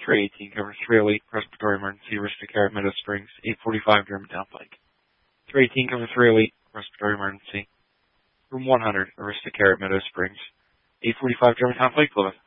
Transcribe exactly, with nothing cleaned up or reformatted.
three eighteen cover three oh eight, respiratory emergency, Aristocrat, Meadow Springs, eight forty-five, Germantown Pike. three eighteen cover three oh eight, respiratory emergency. Room one hundred, Aristocrat, Meadow Springs, eight forty-five, Germantown Pike, Plymouth.